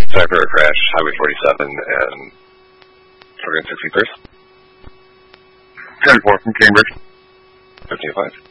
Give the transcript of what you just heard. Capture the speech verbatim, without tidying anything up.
Sorry for a crash, Highway forty-seven and four sixty-first. ten four from Cambridge. fifteen five.